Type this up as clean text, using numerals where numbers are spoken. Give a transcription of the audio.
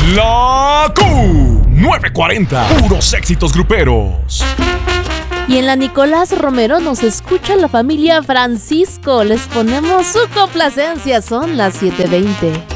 La Q940, puros éxitos gruperos. Y en la Nicolás Romero nos escucha la familia Francisco. Les ponemos su complacencia, son las 7:20.